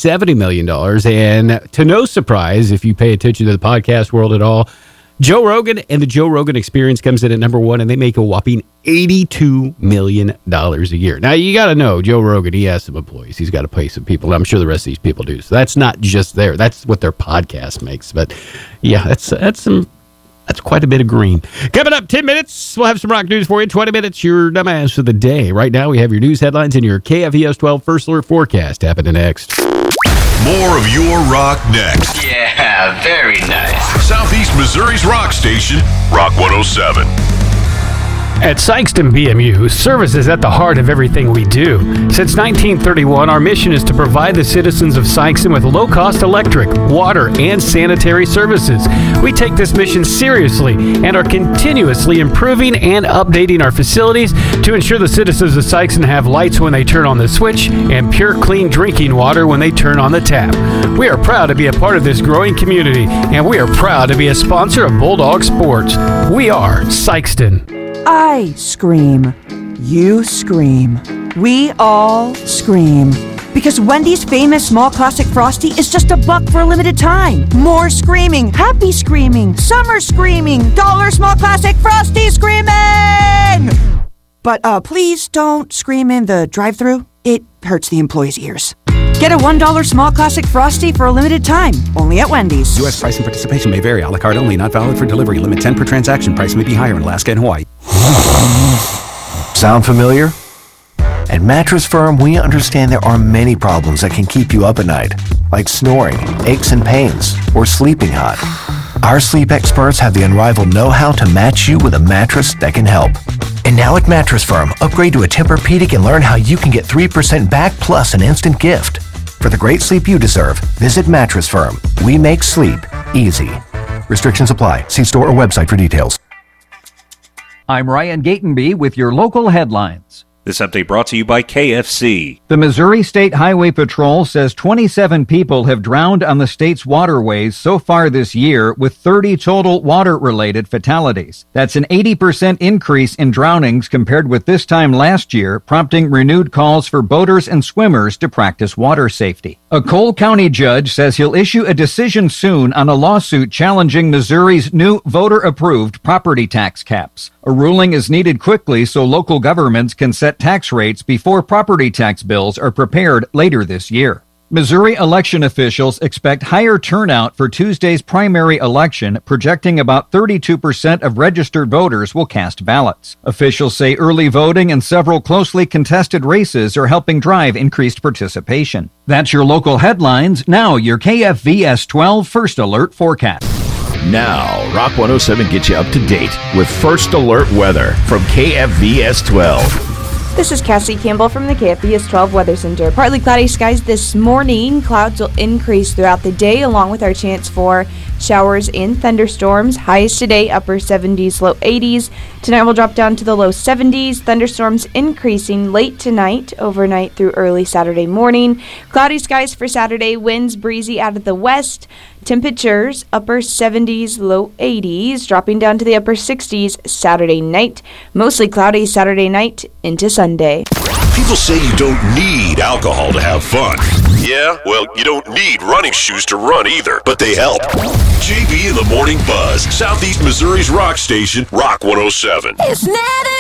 $70 million. And to no surprise, if you pay attention to the podcast world at all, Joe Rogan and the Joe Rogan Experience comes in at number one, and they make a whopping $82 million a year. Now, you got to know, Joe Rogan, he has some employees. He's got to pay some people. I'm sure the rest of these people do. So that's not just there. That's what their podcast makes. But, yeah, that's quite a bit of green. Coming up 10 minutes, we'll have some rock news for you. 20 minutes, your dumbass for the day. Right now, we have your news headlines and your KFVS 12 First Alert forecast happening next. More of your rock next. Yeah, very nice. Southeast Missouri's rock station, Rock 107. At Sikeston BMU, service is at the heart of everything we do. Since 1931, our mission is to provide the citizens of Sikeston with low-cost electric, water, and sanitary services. We take this mission seriously and are continuously improving and updating our facilities to ensure the citizens of Sikeston have lights when they turn on the switch and pure, clean drinking water when they turn on the tap. We are proud to be a part of this growing community, and we are proud to be a sponsor of Bulldog Sports. We are Sikeston. I scream. You scream. We all scream. Because Wendy's famous small classic Frosty is just $1 for a limited time. More screaming, happy screaming, summer screaming, $1 small classic Frosty screaming! But please don't scream in the drive-thru. It hurts the employees' ears. Get a $1 small classic Frosty for a limited time, only at Wendy's. U.S. price and participation may vary. A la carte only, not valid for delivery. Limit 10 per transaction. Price may be higher in Alaska and Hawaii. Sound familiar? At Mattress Firm, we understand there are many problems that can keep you up at night, like snoring, aches and pains, or sleeping hot. Our sleep experts have the unrivaled know-how to match you with a mattress that can help. And now at Mattress Firm, upgrade to a Tempur-Pedic and learn how you can get 3% back plus an instant gift. For the great sleep you deserve, visit Mattress Firm. We make sleep easy. Restrictions apply. See store or website for details. I'm Ryan Gatenby with your local headlines. This update brought to you by KFC. The Missouri State Highway Patrol says 27 people have drowned on the state's waterways so far this year, with 30 total water-related fatalities. That's an 80% increase in drownings compared with this time last year, prompting renewed calls for boaters and swimmers to practice water safety. A Cole County judge says he'll issue a decision soon on a lawsuit challenging Missouri's new voter-approved property tax caps. A ruling is needed quickly so local governments can set tax rates before property tax bills are prepared later this year. Missouri election officials expect higher turnout for Tuesday's primary election, projecting about 32% of registered voters will cast ballots. Officials say early voting and several closely contested races are helping drive increased participation. That's your local headlines. Now your KFVS 12 First Alert forecast. Now, Rock 107 gets you up to date with First Alert weather from KFVS 12. This is Cassie Campbell from the KFVS 12 Weather Center. Partly cloudy skies this morning. Clouds will increase throughout the day, along with our chance for showers and thunderstorms. Highs today, upper 70s, low 80s. Tonight will drop down to the low 70s. Thunderstorms increasing late tonight, overnight through early Saturday morning. Cloudy skies for Saturday, winds breezy out of the west. Temperatures, upper 70s, low 80s, dropping down to the upper 60s Saturday night. Mostly cloudy Saturday night into Sunday. People say you don't need alcohol to have fun. Yeah, well, you don't need running shoes to run either, but they help. JB in the Morning Buzz, Southeast Missouri's rock station, Rock 107. It's not